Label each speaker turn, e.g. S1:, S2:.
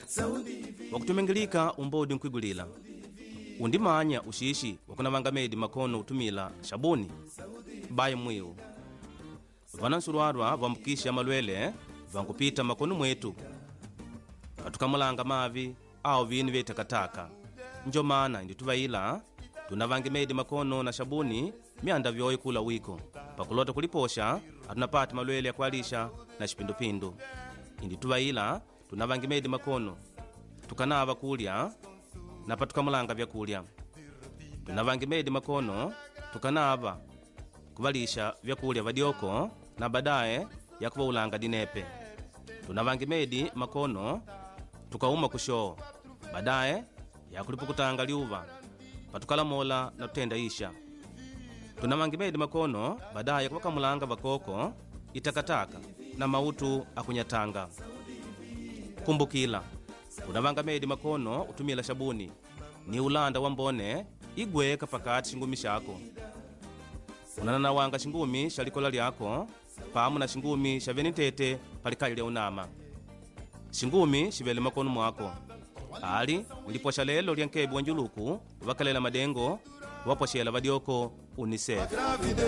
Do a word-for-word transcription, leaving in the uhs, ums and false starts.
S1: wakutumengilika umbodi nkwigulila undimanya ushishi wakunavanga medi makono utumila shabuni baye mwiu vana nsurwarwa vambukisha malwele vankupita makono mwetu katukamulanga mavi au vinu vye takataka njo mana indi tuvaila tunavange medi makono na shabuni myanda vyoye kula wiko pakulota kuliposha atunapata malwele ya kualisha na shipindupindu indi tuvaila tunavange medi makono tukanava kulya na patukamulanga vyakulya tunavange medi makono tukanava kuvalisha vyakulya vadyoko na badaye yakuvaulanga dinepe tunavange medi makono tukauma kushoo badaye yakulipukutanga liuva patukalamola na tutenda isha tunavange medi makono badaye kuvakamulanga vakoko itakataka na mautu akunyatanga kumbukila unavanga medi makono utumila shabuni ni ulanda wambone igweka pakati shingumi shako unananawanga shingumi shalikola lyako pamu na shingumi shavenitete palikali lya unama shingumi shivele makono mwako ali uliposha lelo lyankebi wanjuluku vakalela madengo waposhela vadyoko unicef